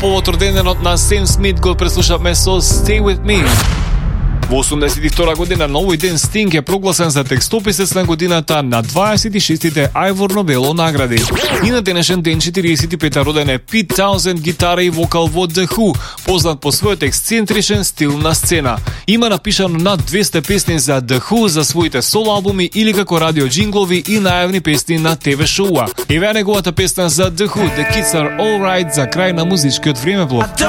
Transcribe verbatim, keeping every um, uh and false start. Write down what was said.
повод роденденот на Сем Смит го преслушавме со Stay With Me. Во осумдесет и втора година на овој ден Стинг е прогласен за текстописец на годината на дваесет и шестите Ајвор Нобело награди. И на денешен ден четириесет и пета роден е Пит Таунсенд, гитара и вокал во The Who, познат по својот ексцентричен стил на сцена. Има напишано над двесте песни за The Who за своите соло албуми или како радио джинглови и најавни песни на Те ве шоуа. Еве неговата песна за The Who, The Kids Are Alright, за крај на музичкиот времеплов.